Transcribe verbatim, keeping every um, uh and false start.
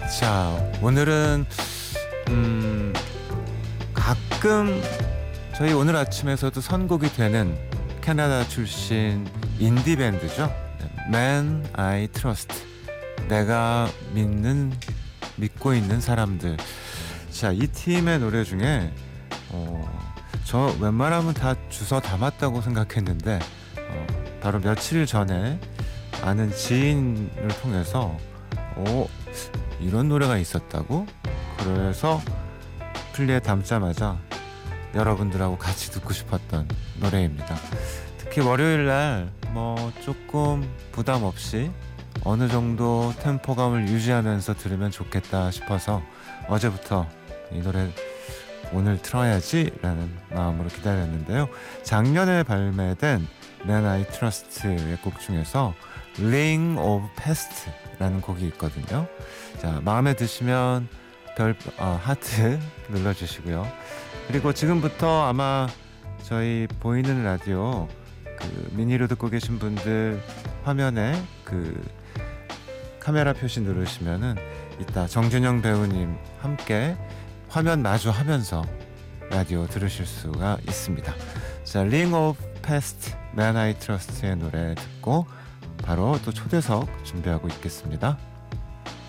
자, 오늘은 음, 가끔 저희 오늘 아침에서도 선곡이 되는 캐나다 출신 인디 밴드죠. Man I Trust. 내가 믿는 믿고 있는 사람들. 자, 이 팀의 노래 중에 어, 저 웬만하면 다 주워 담았다고 생각했는데 어, 바로 며칠 전에 아는 지인을 통해서 어, 이런 노래가 있었다고? 그래서 플리에 담자마자 여러분들하고 같이 듣고 싶었던 노래입니다. 특히 월요일날 뭐 조금 부담 없이 어느 정도 템포감을 유지하면서 들으면 좋겠다 싶어서 어제부터 이 노래 오늘 틀어야지 라는 마음으로 기다렸는데요. 작년에 발매된 Man I Trust의 곡 중에서 Ring of Past 라는 곡이 있거든요. 자, 마음에 드시면 별 어, 하트 눌러주시고요. 그리고 지금부터 아마 저희 보이는 라디오 그 미니로 듣고 계신 분들 화면에 그 카메라 표시 누르시면은 이따 정준영 배우님 함께 화면 마주하면서 라디오 들으실 수가 있습니다. 자, Ring of Past, Man I Trust의 노래 듣고 바로 또 초대석 준비하고 있겠습니다.